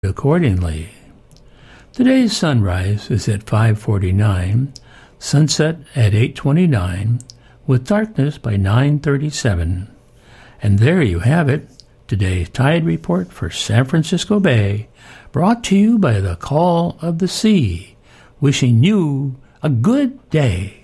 accordingly. Today's sunrise is at 5:49, sunset at 8:29, with darkness by 9:37. And there you have it, today's tide report for San Francisco Bay, brought to you by the Call of the Sea, wishing you a good day.